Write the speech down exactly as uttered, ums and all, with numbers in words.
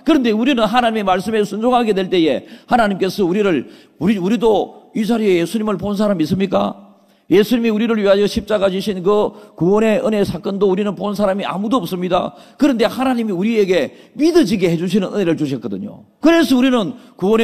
그런데 우리는 하나님의 말씀에 순종하게 될 때에 하나님께서 우리를 우리 우리도 이 자리에 예수님을 본 사람 있습니까? 예수님이 우리를 위하여 십자가 지신 그 구원의 은혜 사건도 우리는 본 사람이 아무도 없습니다. 그런데 하나님이 우리에게 믿어지게 해주시는 은혜를 주셨거든요. 그래서 우리는 구원의